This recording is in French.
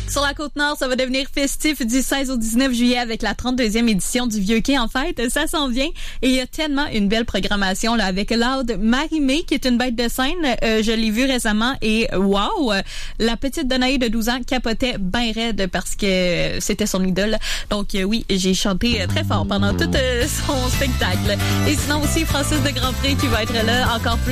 Sur la Côte-Nord, ça va devenir festif du 16 au 19 juillet avec la 32e édition du Vieux Quai. En fait, ça s'en vient. Et il y a tellement une belle programmation là avec Loud Marie-Mé, qui est une bête de scène. Je l'ai vue récemment et wow! La petite Danae de 12 ans capotait bien raide parce que c'était son idole. Donc oui, j'ai chanté très fort pendant tout son spectacle. Et sinon aussi, Francis de Grandpré qui va être là encore plus.